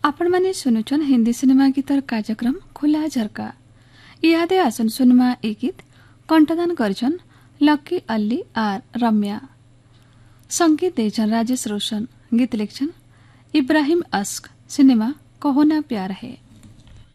आपण माने सुनुचन हिंदी सिनेमा गीतर कार्यक्रम खुला झरका इहादे आसन सुनमा ए गीत कंठदान करछन लक्की अल्ली आर रम्या। संगीत देछन राजेश रोशन। गीत लिखछन इब्राहिम अस्क। सिनेमा कहो ना प्यार है।